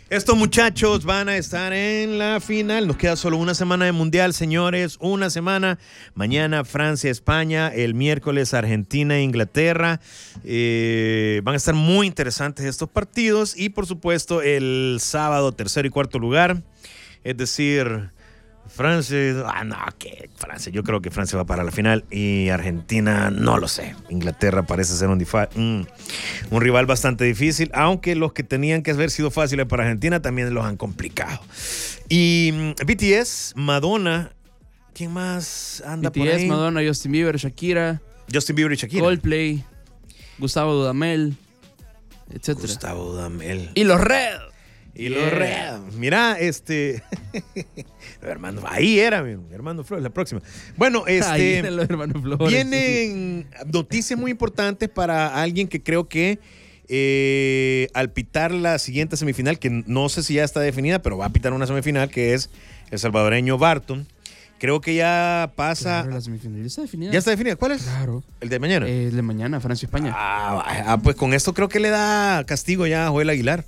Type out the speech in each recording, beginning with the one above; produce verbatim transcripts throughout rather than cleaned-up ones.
Estos muchachos van a estar en la final. Nos queda solo una semana de mundial, señores. Una semana. Mañana Francia, España. El miércoles Argentina e Inglaterra. Eh, van a estar muy interesantes estos partidos. Y por supuesto el sábado tercero y cuarto lugar. Es decir, Francia. Ah, no, que Francia. Yo creo que Francia va para la final. Y Argentina, no lo sé. Inglaterra parece ser un, difa- un, un rival bastante difícil. Aunque los que tenían que haber sido fáciles para Argentina también los han complicado. Y B T S, Madonna. ¿Quién más anda B T por S, ahí? Madonna, Justin Bieber, Shakira. Justin Bieber y Shakira. Coldplay, Gustavo Dudamel, etcétera. Gustavo Dudamel. Y los Red. Y yeah. los Red. Mira, este. hermano, ahí era, mi hermano Flores, la próxima. Bueno, este. Ahí eran los hermanos Flores. Vienen sí. noticias muy importantes para alguien que creo que eh, al pitar la siguiente semifinal, que no sé si ya está definida, pero va a pitar una semifinal, que es el salvadoreño Barton. Creo que ya pasa. Claro, la semifinal ya está definida. ¿Ya está definida? ¿Cuál es? Claro. ¿El de mañana? Eh, el de mañana, Francia-España. Ah, ah, pues con esto creo que le da castigo ya a Joel Aguilar.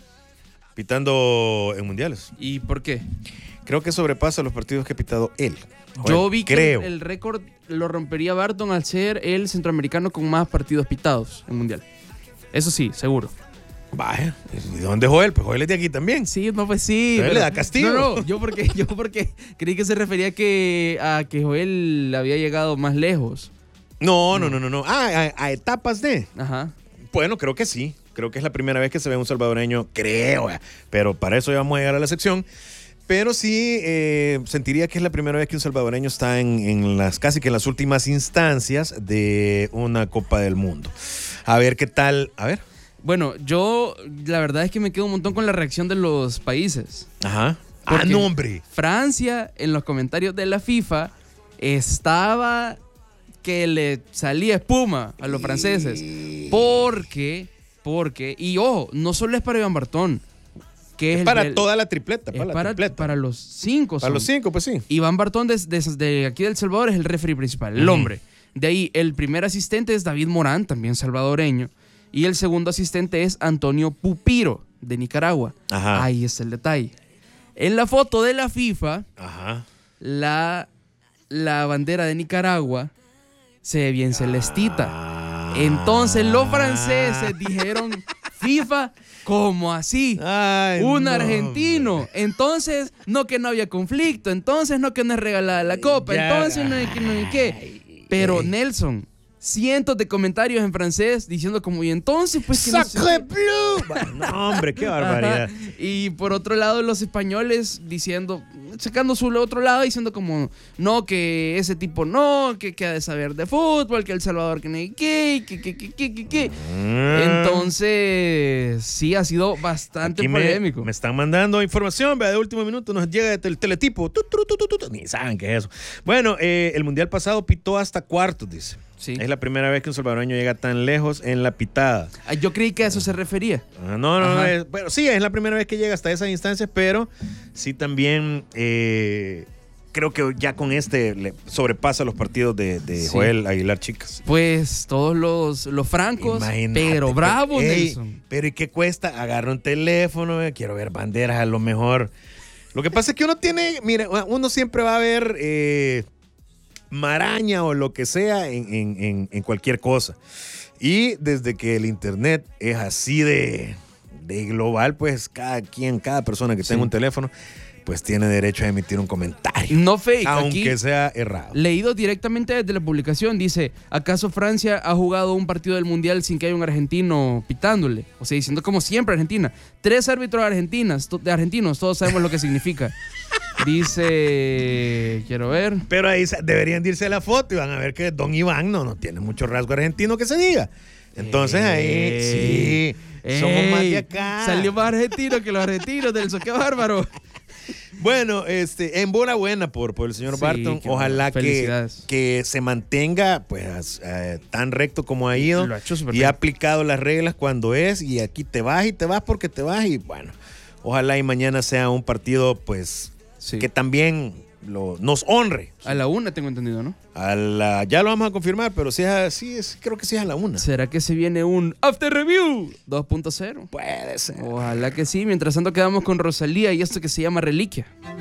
Pitando en mundiales. ¿Y por qué? Creo que sobrepasa los partidos que ha pitado él. Joel, Yo vi creo. que el, el récord lo rompería Barton al ser el centroamericano con más partidos pitados en mundial. Eso sí, seguro. Vaya, ¿y dónde Joel? Pues Joel es de aquí también. Sí, no, pues sí. Pero, le da castigo. No, no, yo porque, yo porque creí que se refería que, a que Joel había llegado más lejos. No, no, no, no, no. Ah, a, a etapas de. Ajá. Bueno, creo que sí. Creo que es la primera vez que se ve un salvadoreño, creo. Pero para eso ya vamos a llegar a la sección. Pero sí, eh, sentiría que es la primera vez que un salvadoreño está en, en las casi que en las últimas instancias de una Copa del Mundo. A ver qué tal. A ver. Bueno, yo la verdad es que me quedo un montón con la reacción de los países. Ajá. Porque Ah, no, hombre. Francia, en los comentarios de la FIFA, estaba que le salía espuma a los franceses. Porque, porque, y ojo, no solo es para Iván Bartón. Que es, es para el, toda la tripleta. Es para, la para, tripleta. para los cinco. Para son. los cinco, pues sí. Iván Bartón de, de, de aquí del Salvador es el referee principal, el uh-huh. hombre. De ahí, el primer asistente es David Morán, también salvadoreño. Y el segundo asistente es Antonio Pupiro, de Nicaragua. Ajá. Ahí está el detalle. En la foto de la FIFA, Ajá. La, la bandera de Nicaragua se ve bien celestita. Ah. Entonces los franceses dijeron, FIFA, ¿cómo así? Ay, un no, argentino. Hombre. Entonces, no que no había conflicto. Entonces, no que no es regalada la copa. Ya. Entonces, no hay que, no hay que. Pero, ay. Nelson, cientos de comentarios en francés diciendo como, y entonces, pues... que ¡Sacré no, bleu! No, hombre, qué barbaridad. Ajá. Y por otro lado, los españoles diciendo, sacando su otro lado, diciendo como, no, que ese tipo no, que, que ha de saber de fútbol, que El Salvador que no hay que, que, que, que, que, que, que. Mm. Entonces, sí, ha sido bastante Aquí polémico. Me, me están mandando información, vea, de último minuto nos llega el teletipo. Tu, tu, tu, tu, tu, tu. Ni saben qué es eso. Bueno, eh, el mundial pasado pitó hasta cuartos, dice. Sí. Es la primera vez que un salvadoreño llega tan lejos en la pitada. Ah, yo creí que a eso se refería. Ah, no, no, no es, bueno, sí, es la primera vez que llega hasta esas instancias, pero sí también eh, creo que ya con este le sobrepasa los partidos de, de sí. Joel Aguilar Chicas. Pues todos los, los francos, imagínate, pero bravo, ey, Nelson. Pero ¿y qué cuesta? Agarra un teléfono, eh, quiero ver banderas a lo mejor. Lo que pasa es que uno tiene, mire, uno siempre va a ver... Eh, maraña o lo que sea en, en, en cualquier cosa. Y desde que el internet es así de, de global, pues cada quien, cada persona que sí. tenga un teléfono, pues tiene derecho a emitir un comentario. No fake. Aunque aquí, sea errado. Leído directamente desde la publicación, dice, ¿acaso Francia ha jugado un partido del Mundial sin que haya un argentino pitándole? O sea, diciendo como siempre Argentina. Tres árbitros argentinas, de argentinos, todos sabemos lo que significa. Dice, quiero ver. Pero ahí deberían irse a la foto y van a ver que Don Iván no, no tiene mucho rasgo argentino que se diga. Entonces ahí, sí, ey, somos más de acá. Salió más argentino que los argentinos del Qué bárbaro. Bueno, este, enhorabuena por, por el señor sí, Barton. Ojalá que, que se mantenga pues eh, tan recto como ha ido Lo ha hecho súper y bien. ha aplicado las reglas cuando es, y aquí te vas y te vas porque te vas, y bueno, ojalá y mañana sea un partido pues sí. que también lo, nos honre. A la una tengo entendido, ¿no? A la, ya lo vamos a confirmar, pero sí, es a- sí es, creo que sí es a la una. ¿Será que se viene un After Review dos punto cero? Puede ser. Ojalá que sí. Mientras tanto quedamos con Rosalía y esto que se llama Reliquia.